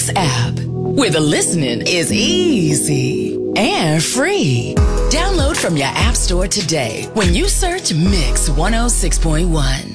Mix app, where the listening is easy and free. Download from your app store today when you search Mix 106.1.